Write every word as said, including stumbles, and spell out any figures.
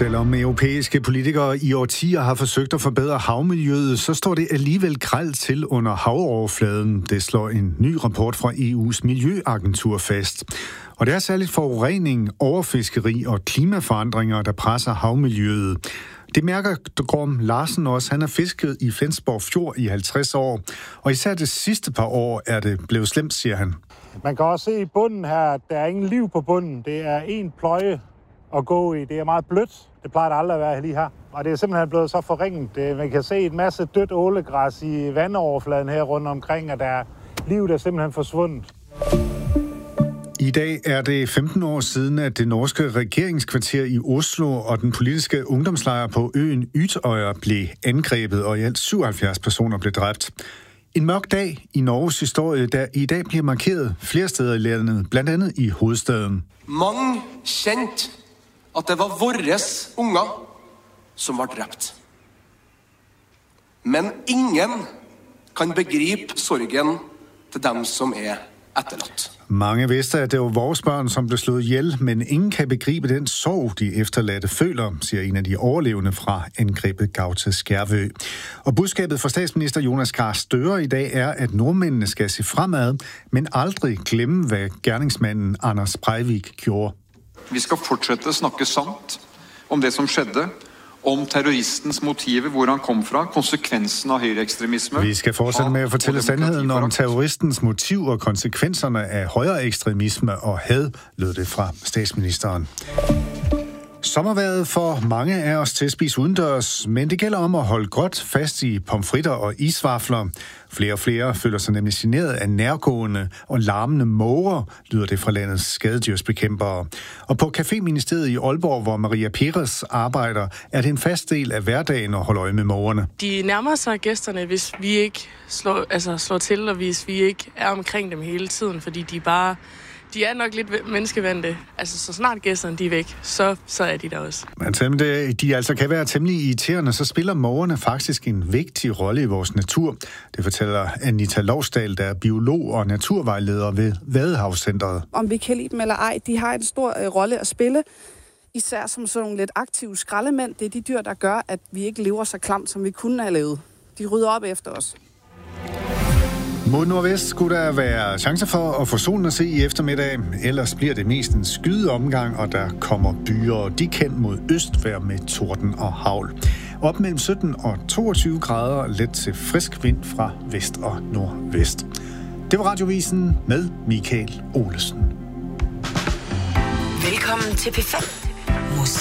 Selvom europæiske politikere i årtier har forsøgt at forbedre havmiljøet, så står det alligevel grelt til under havoverfladen. Det slår en ny rapport fra E U's miljøagentur fast. Og det er særligt forurening, overfiskeri og klimaforandringer, der presser havmiljøet. Det mærker Gorm Larsen også. Han har fisket i Flensborg Fjord i halvtreds år. Og især det sidste par år er det blevet slemt, siger han. Man kan også se i bunden her, at der er ingen liv på bunden. Det er en pløje at gå i. Det er meget blødt. Det plejer det aldrig at være lige her. Og det er simpelthen blevet så forringet. Man kan se et masse dødt ålegræs i vandoverfladen her rundt omkring, og der er liv, der er simpelthen forsvundet. I dag er det femten år siden, at det norske regeringskvarter i Oslo og den politiske ungdomslejr på øen Utøya blev angrebet, og i alt syvoghalvfjerds personer blev dræbt. En mørk dag i Norges historie, der i dag bliver markeret flere steder i landet, blandt andet i hovedstaden. Mange kjent, at det var vores unger, som var dræbt. Men ingen kan begribe sorgen til dem, som er efterladt. Mange vidste, at det var vores børn, som blev slået ihjel, men ingen kan begribe den sorg, de efterladte føler, siger en af de overlevende fra angrebet Gaute Skjervø. Og budskabet fra statsminister Jonas Gahr Støre i dag er, at nordmændene skal se fremad, men aldrig glemme, hvad gerningsmanden Anders Breivik gjorde. Vi skal fortsætte at snakke sandt om det, som skjedde, om terroristens motive, hvor han kom fra, konsekvensen af højreekstremisme. Vi skal fortsætte med at fortælle sandheden om terroristens motiv og konsekvenserne af højreekstremisme og had, lød det fra statsministeren. Sommervejret får mange af os til at spise udendørs, men det gælder om at holde godt fast i pomfritter og isvafler. Flere og flere føler sig nemlig generet af nærgående og larmende måger, lyder det fra landets skadedyrsbekæmpere. Og på Caféministeriet i Aalborg, hvor Maria Perez arbejder, er det en fast del af hverdagen at holde øje med mågerne. De nærmer sig gæsterne, hvis vi ikke slår, altså slår til, og hvis vi ikke er omkring dem hele tiden, fordi de bare... De er nok lidt menneskevandte. Altså, så snart gæsterne de er væk, så, så er de der også. Men selvom de altså kan være temmelig irriterende, så spiller mågerne faktisk en vigtig rolle i vores natur. Det fortæller Anita Lovsdal, der er biolog og naturvejleder ved Vadehavscentret. Om vi kan lide dem eller ej, de har en stor øh, rolle at spille. Især som sådan nogle lidt aktive skraldemænd. Det er de dyr, der gør, at vi ikke lever så klamt, som vi kunne have levet. De rydder op efter os. Mod nordvest skulle der være chancer for at få solen at se i eftermiddag. Ellers bliver det mest en skyde omgang, og der kommer byer, og de kendt mod østvejr med torden og hagl. Op mellem sytten og toogtyve grader, let til frisk vind fra vest og nordvest. Det var Radiovisen med Michael Olesen. Velkommen til P fem.